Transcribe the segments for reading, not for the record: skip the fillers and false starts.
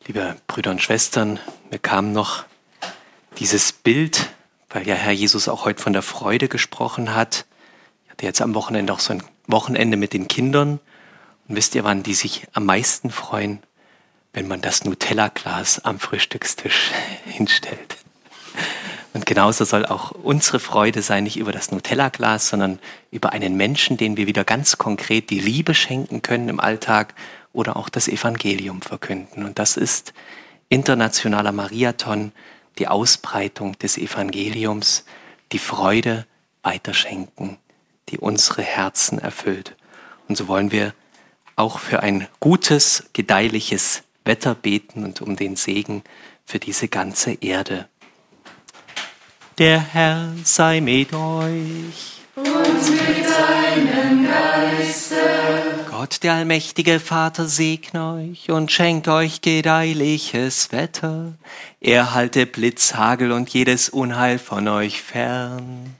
Liebe Brüder und Schwestern, mir kam noch dieses Bild, weil ja Herr Jesus auch heute von der Freude gesprochen hat. Ich hatte jetzt am Wochenende auch so ein Wochenende mit den Kindern. Und wisst ihr, wann die sich am meisten freuen? Wenn man das Nutella-Glas am Frühstückstisch hinstellt. Und genauso soll auch unsere Freude sein, nicht über das Nutella-Glas, sondern über einen Menschen, den wir wieder ganz konkret die Liebe schenken können im Alltag oder auch das Evangelium verkünden. Und das ist internationaler Mariathon, die Ausbreitung des Evangeliums, die Freude weiterschenken, die unsere Herzen erfüllt. Und so wollen wir auch für ein gutes, gedeihliches Wetter beten und um den Segen für diese ganze Erde. Der Herr sei mit euch. Und mit deinem Geiste. Gott, der allmächtige Vater, segne euch und schenkt euch gedeihliches Wetter. Er halte Blitz, Hagel und jedes Unheil von euch fern.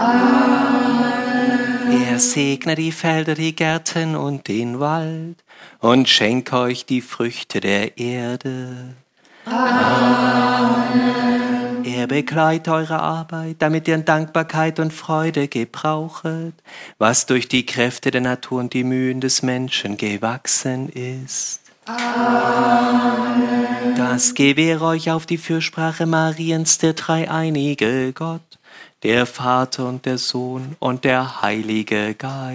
Amen. Er segne die Felder, die Gärten und den Wald und schenke euch die Früchte der Erde. Amen. Er begleitet eure Arbeit, damit ihr in Dankbarkeit und Freude gebrauchet, was durch die Kräfte der Natur und die Mühen des Menschen gewachsen ist. Amen. Das gewähre euch auf die Fürsprache Mariens, der dreieinige Gott, der Vater und der Sohn und der Heilige Geist.